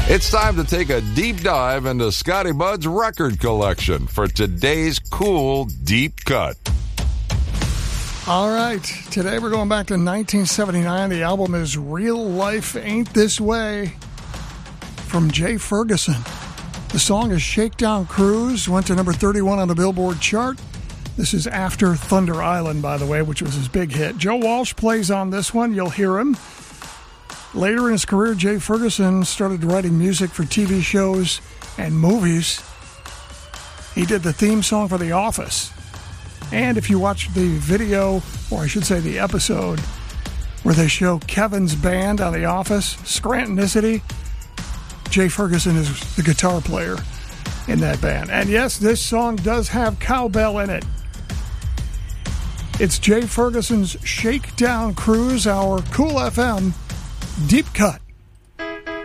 It's time to take a deep dive into Scotty Bud's record collection for today's cool deep cut. All right, today we're going back to 1979. The album is Real Life Ain't This Way from Jay Ferguson. The song is Shakedown Cruise, went to number 31 on the Billboard chart. This is after Thunder Island, by the way, which was his big hit. Joe Walsh plays on this one. You'll hear him. Later in his career, Jay Ferguson started writing music for TV shows and movies. He did the theme song for The Office. And if you watch the video, or I should say the episode, where they show Kevin's band on The Office, Scrantonicity, Jay Ferguson is the guitar player in that band. And yes, this song does have cowbell in it. It's Jay Ferguson's Shakedown Cruise, our Cool FM Deep Cut.